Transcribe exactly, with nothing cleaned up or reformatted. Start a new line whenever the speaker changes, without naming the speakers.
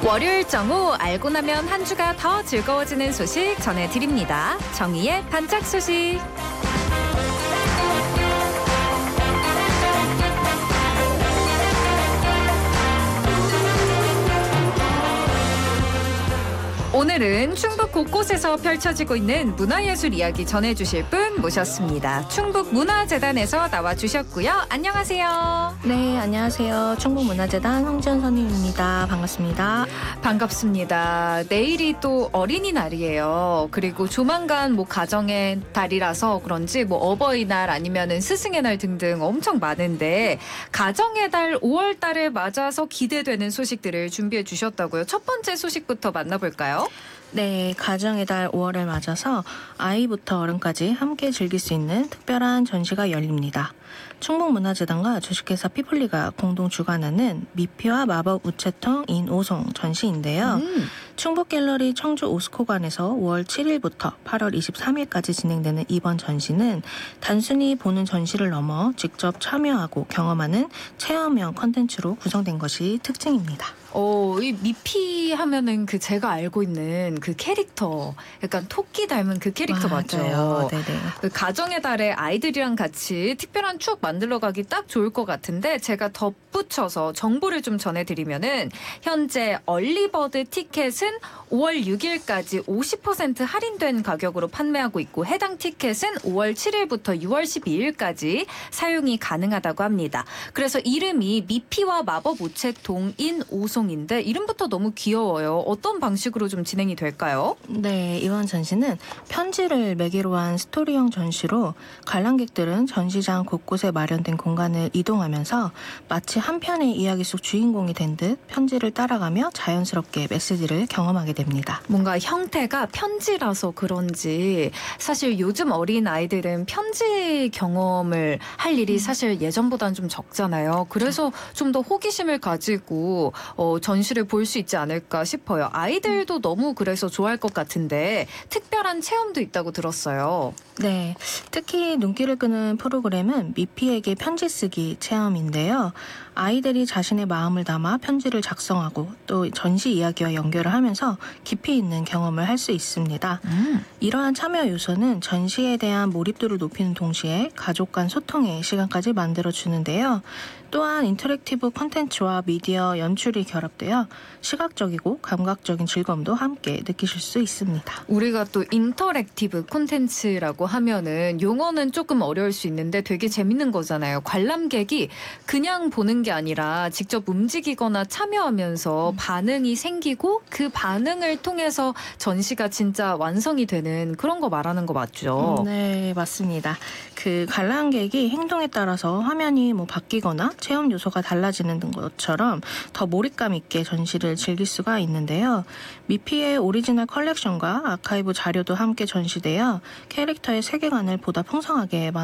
월요일 정오 알고 나면 한 주가 더 즐거워지는 소식 전해드립니다. 정의의 반짝 소식. 오늘은 충북 곳곳에서 펼쳐지고 있는 문화예술 이야기 전해주실 분 모셨습니다. 충북문화재단에서 나와주셨고요. 안녕하세요.
네, 안녕하세요. 충북문화재단 황지연 선임입니다. 반갑습니다.
반갑습니다. 내일이 또 어린이날이에요. 그리고 조만간 뭐 가정의 달이라서 그런지 뭐 어버이날 아니면은 스승의 날 등등 엄청 많은데 가정의 달 오월 달을 맞아서 기대되는 소식들을 준비해 주셨다고요. 첫 번째 소식부터 만나볼까요?
네, 가정의 달 오월을 맞아서 아이부터 어른까지 함께 즐길 수 있는 특별한 전시가 열립니다. 충북문화재단과 주식회사 피플리가 공동 주관하는 미피와 마법 우체통 인 오송 전시인데요. 음. 충북갤러리 청주 오스코관에서 오월 칠일부터 팔월 이십삼일까지 진행되는 이번 전시는 단순히 보는 전시를 넘어 직접 참여하고 경험하는 체험형 컨텐츠로 구성된 것이 특징입니다.
어, 이 미피 하면은 그 제가 알고 있는 그 캐릭터, 약간 토끼 닮은 그 캐릭터 맞죠?
맞아요. 네네.
그 가정의 달에 아이들이랑 같이 특별한 추억 만들러 가기 딱 좋을 것 같은데 제가 덧붙여서 정보를 좀 전해드리면은 현재 얼리버드 티켓은 오월 육일까지 오십 퍼센트 할인된 가격으로 판매하고 있고 해당 티켓은 오월 칠일부터 유월 십이일까지 사용이 가능하다고 합니다. 그래서 이름이 미피와 마법 우체통인 오송인데 이름부터 너무 귀여워요. 어떤 방식으로 좀 진행이 될까요?
네, 이번 전시는 편지를 매개로 한 스토리형 전시로 관람객들은 전시장 곳곳에 마련된 공간을 이동하면서 마치 한 편의 이야기 속 주인공이 된 듯 편지를 따라가며 자연스럽게 메시지를 경험하게 됩니다.
뭔가 형태가 편지라서 그런지 사실 요즘 어린 아이들은 편지 경험을 할 일이 사실 예전보다는 좀 적잖아요. 그래서 좀 더 호기심을 가지고 어, 전시를 볼 수 있지 않을까 싶어요. 아이들도 너무 그래서 좋아할 것 같은데 특별한 체험도 있다고 들었어요.
네, 특히 눈길을 끄는 프로그램은 미피에게 편지 쓰기 체험인데요. 아이들이 자신의 마음을 담아 편지를 작성하고 또 전시 이야기와 연결을 하면서 깊이 있는 경험을 할 수 있습니다. 음. 이러한 참여 요소는 전시에 대한 몰입도를 높이는 동시에 가족 간 소통의 시간까지 만들어주는데요. 또한 인터랙티브 콘텐츠와 미디어 연출이 결합되어 시각적이고 감각적인 즐거움도 함께 느끼실 수 있습니다.
우리가 또 인터랙티브 콘텐츠라고 하면은 용어는 조금 어려울 수 있는데 되게 재밌는 거잖아요. 관람객이 그냥 보는 게 아니라 직접 움직이거나 참여하면서 음. 반응이 생기고 그 반응을 통해서 전시가 진짜 완성이 되는 그런 거 말하는 거 맞죠?
음, 네, 맞습니다. 그 관람객이 행동에 따라서 화면이 뭐 바뀌거나 체험 요소가 달라지는 것처럼 더 몰입감 있게 전시를 즐길 수가 있는데요. 미피의 오리지널 컬렉션과 아카이브 자료도 함께 전시되어 캐릭터의 세계관을 보다 풍성하게